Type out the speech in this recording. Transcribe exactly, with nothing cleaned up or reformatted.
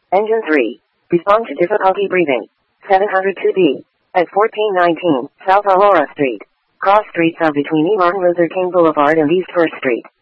Engine three. Respond to difficulty breathing. seven oh two B. At fourteen nineteen, South Aurora Street. Cross streets are between E. Martin Luther King Boulevard and East First Street.